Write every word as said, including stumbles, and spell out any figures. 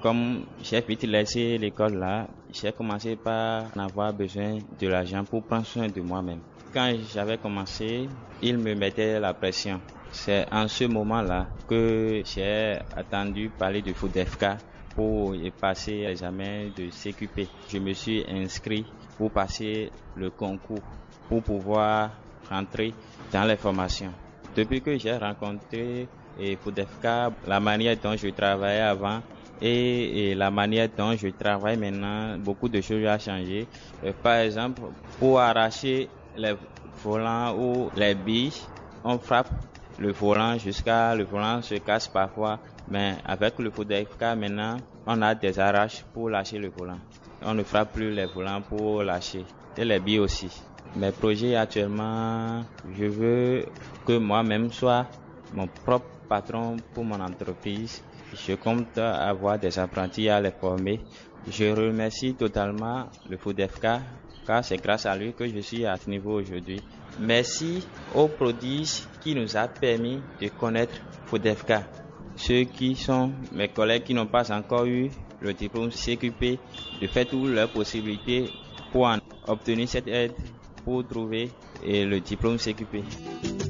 comme j'ai vite laissé l'école là, j'ai commencé par en avoir besoin de l'argent pour prendre soin de moi-même. Quand j'avais commencé, il me mettait la pression. C'est en ce moment-là que j'ai attendu parler de FODEFCA pour passer l'examen de C Q P. Je me suis inscrit pour passer le concours, pour pouvoir rentrer dans les formations. Depuis que j'ai rencontré FODEFCA, la manière dont je travaillais avant et, et la manière dont je travaille maintenant, beaucoup de choses ont changé. Par exemple, pour arracher les volants ou les billes, on frappe le volant jusqu'à le volant se casse parfois, mais avec le FODEFCA maintenant, on a des arraches pour lâcher le volant. On ne frappe plus les volants pour lâcher, et les billes aussi. Mes projets actuellement, je veux que moi-même soit mon propre patron pour mon entreprise. Je compte avoir des apprentis à les former. Je remercie totalement le FODEFCA car c'est grâce à lui que je suis à ce niveau aujourd'hui. Merci au prodige qui nous a permis de connaître FODEFCA. Ceux qui sont mes collègues qui n'ont pas encore eu le diplôme C Q P, de faire toutes leurs possibilités pour en obtenir cette aide pour trouver le diplôme C Q P.